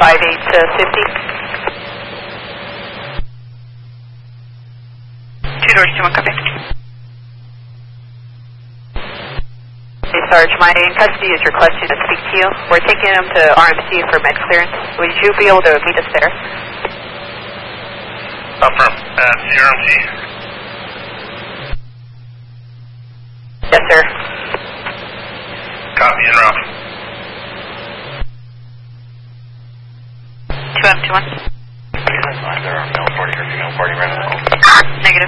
5850. 2 doors, 2-1, copy. Hey, Sarge, my in custody is requesting to speak to you. We're taking him to RMC for med clearance. Would you be able to meet us there? Affirm. At RMC. Yes, sir. Copy en route. 2M21. There are male party or female party right now. Negative.